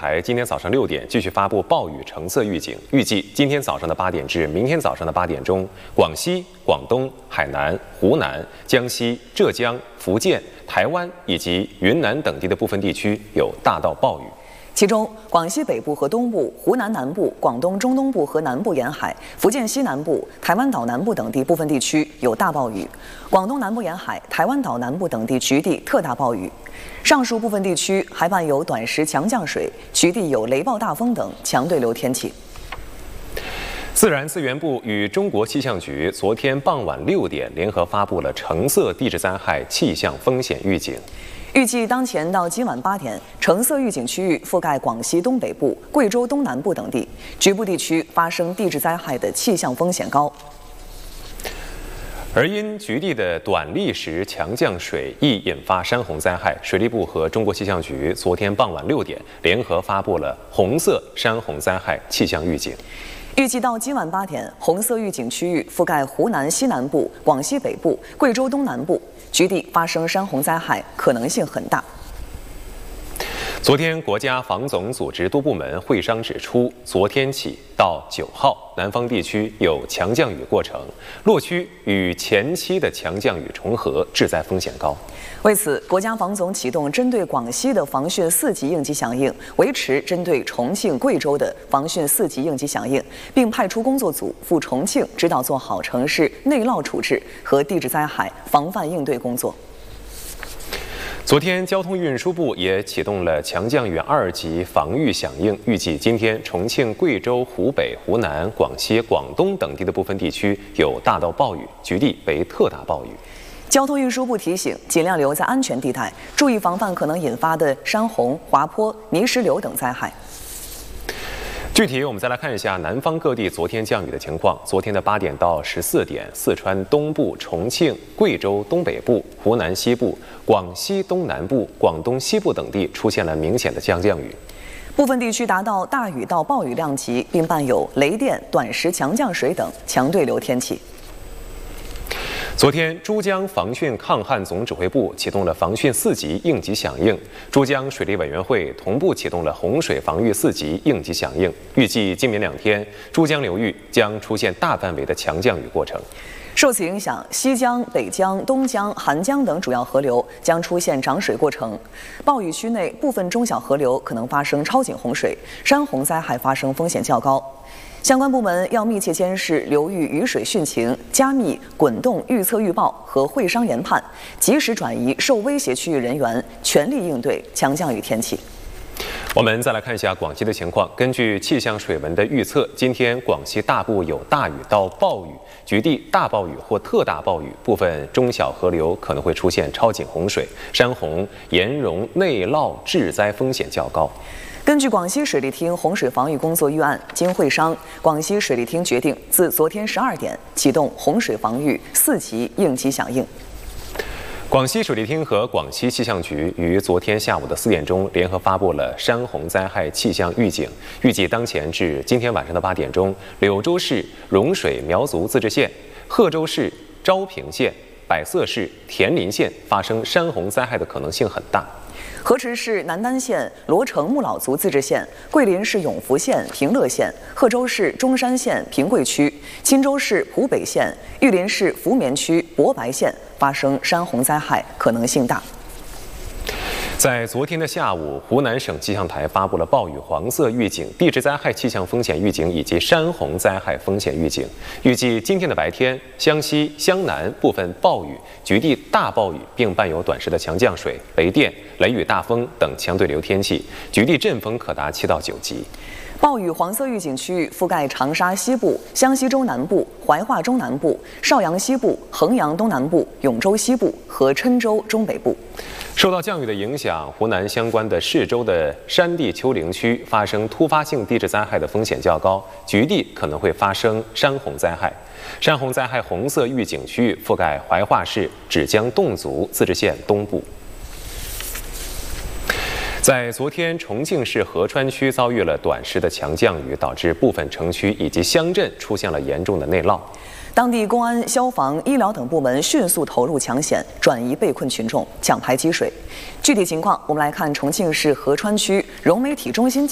台今天早上6点继续发布暴雨橙色预警，预计今天早上的8点至明天早上的8点钟，广西、广东、海南、湖南、江西、浙江、福建、台湾以及云南等地的部分地区有大到暴雨。 其中，广西北部和东部、湖南南部、广东中东部和南部沿海、福建西南部、台湾岛南部等地部分地区有大暴雨；广东南部沿海、台湾岛南部等地局地特大暴雨。上述部分地区还伴有短时强降水，局地有雷暴大风等强对流天气。 自然资源部与中国气象局昨天傍晚6点联合发布了橙色地质灾害气象风险预警。 预计当前到今晚8点，橙色预警区域覆盖广西东北部、贵州东南部等地，局部地区发生地质灾害的气象风险高。 而因局地的短历时强降水易引发山洪灾害，水利部和中国气象局昨天傍晚6点联合发布了红色山洪灾害气象预警。 预计到今晚8点，红色预警区域覆盖湖南西南部、广西北部、贵州东南部，局地发生山洪灾害可能性很大。 昨天，国家防总组织多部门会商指出，昨天起到9号，南方地区有强降雨过程，落区与前期的强降雨重合，致灾风险高。 为此，国家防总启动针对广西的防汛4级应急响应，维持针对重庆、贵州的防汛4级应急响应，并派出工作组赴重庆指导做好城市内涝处置和地质灾害防范应对工作。 昨天，交通运输部也启动了强降雨2级防御响应，预计今天重庆、贵州、湖北、湖南、广西、广东等地的部分地区有大到暴雨，局地为特大暴雨。 交通运输部提醒，尽量留在安全地带，注意防范可能引发的山洪、滑坡、泥石流等灾害。 具体我们再来看一下南方各地昨天降雨的情况。昨天的8点到14点，四川东部、重庆、贵州东北部、湖南西部、广西东南部、广东西部等地出现了明显的降雨， 部分地区达到大雨到暴雨量级，并伴有雷电、短时强降水等强对流天气。 昨天，珠江防汛抗旱总指挥部启动了防汛4级应急响应，珠江水利委员会同步启动了洪水防御4级应急响应。预计今明2天，珠江流域将出现大范围的强降雨过程。 受此影响，西江、北江、东江、韩江等主要河流将出现涨水过程，暴雨区内部分中小河流可能发生超警洪水，山洪灾害发生风险较高。相关部门要密切监视流域雨水汛情，加密滚动预测预报和会商研判，及时转移受威胁区域人员，全力应对强降雨天气。 我们再来看一下广西的情况。根据气象水文的预测，今天广西大部有大雨到暴雨，局地大暴雨或特大暴雨，部分中小河流可能会出现超警洪水，山洪、盐溶、内涝致灾风险较高。 根据广西水利厅洪水防御工作预案，经会商，广西水利厅决定自昨天12点启动洪水防御4级应急响应。 广西水利厅和广西气象局于昨天下午的4点钟联合发布了山洪灾害气象预警，预计当前至今天晚上的8点钟，柳州市融水苗族自治县、贺州市昭平县、百色市田林县发生山洪灾害的可能性很大。 河池市南丹县罗城木老族自治县、桂林市永福县平乐县、贺州市中山县平贵区、钦州市浦北县、玉林市福棉区博白县发生山洪灾害可能性大。 在昨天的下午，湖南省气象台发布了暴雨黄色预警、地质灾害气象风险预警以及山洪灾害风险预警。预计今天的白天，湘西、湘南部分暴雨、局地大暴雨，并伴有短时的强降水、雷电、雷雨大风等强对流天气，局地阵风可达7到9级。 暴雨黄色预警区域覆盖长沙西部、湘西中南部、怀化中南部、邵阳西部、衡阳东南部、永州西部和郴州中北部。 受到降雨的影响，湖南相关的市州的山地丘陵区发生突发性地质灾害的风险较高，局地可能会发生山洪灾害。山洪灾害红色预警区域覆盖怀化市芷江侗族自治县东部。在昨天，重庆市合川区遭遇了短时的强降雨，导致部分城区以及乡镇出现了严重的内涝。 当地公安、消防、医疗等部门迅速投入抢险，转移被困群众，抢排积水。具体情况，我们来看重庆市合川区融媒体中心。